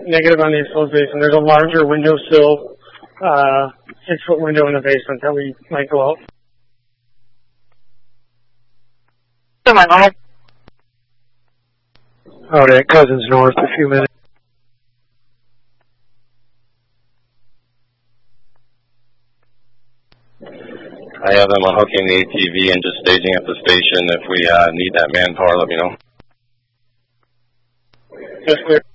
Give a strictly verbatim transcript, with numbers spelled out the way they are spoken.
negative on the exposed basement. There's a larger windowsill, uh, six-foot window in the basement that we might go out. Out at Cousins North, a few minutes. I have them unhooking the A T V and just staging at the station. If we uh, need that manpower, let me know. Yes, clear.